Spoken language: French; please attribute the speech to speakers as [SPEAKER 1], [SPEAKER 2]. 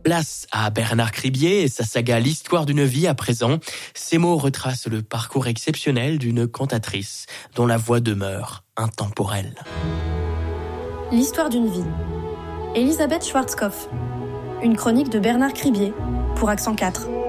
[SPEAKER 1] Place à Bernard Cribier et sa saga L'histoire d'une vie à présent. Ces mots retracent le parcours exceptionnel d'une cantatrice dont la voix demeure intemporelle.
[SPEAKER 2] L'histoire d'une vie. Elisabeth Schwarzkopf. Une chronique de Bernard Cribier pour Accent 4.